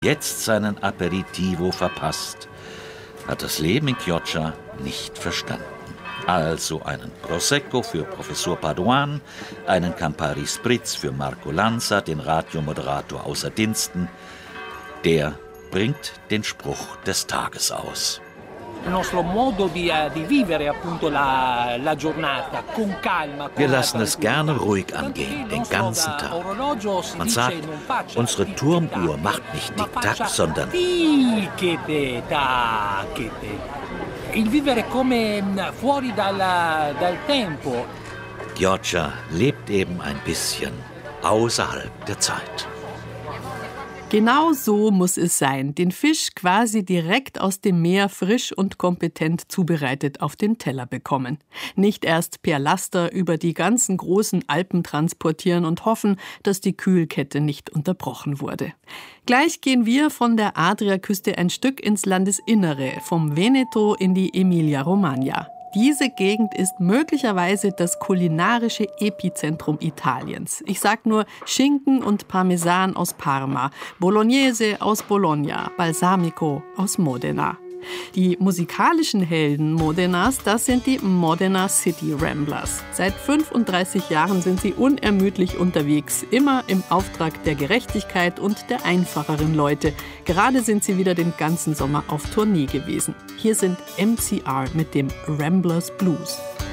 jetzt seinen Aperitivo verpasst, hat das Leben in Chioggia nicht verstanden. Also einen Prosecco für Professor Paduan, einen Campari Spritz für Marco Lanza, den Radiomoderator außer Diensten. Der bringt den Spruch des Tages aus. Wir lassen es gerne ruhig angehen, den ganzen Tag. Man sagt, unsere Turmuhr macht nicht Tick-Tack, sondern Il vivere come fuori dal tempo. Chioggia lebt eben ein bisschen außerhalb der Zeit. Genau so muss es sein. Den Fisch quasi direkt aus dem Meer frisch und kompetent zubereitet auf den Teller bekommen. Nicht erst per Laster über die ganzen großen Alpen transportieren und hoffen, dass die Kühlkette nicht unterbrochen wurde. Gleich gehen wir von der Adriaküste ein Stück ins Landesinnere, vom Veneto in die Emilia-Romagna. Diese Gegend ist möglicherweise das kulinarische Epizentrum Italiens. Ich sag nur Schinken und Parmesan aus Parma, Bolognese aus Bologna, Balsamico aus Modena. Die musikalischen Helden Modenas, das sind die Modena City Ramblers. Seit 35 Jahren sind sie unermüdlich unterwegs, immer im Auftrag der Gerechtigkeit und der einfacheren Leute. Gerade sind sie wieder den ganzen Sommer auf Tournee gewesen. Hier sind MCR mit dem Ramblers Blues.